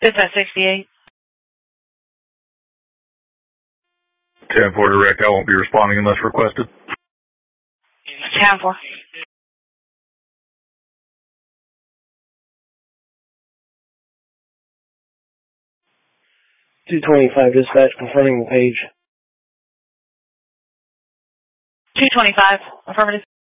Dispatch 68. 10-4 direct, I won't be responding unless requested. 10-4. 225 dispatch confirming the page. 225, affirmative.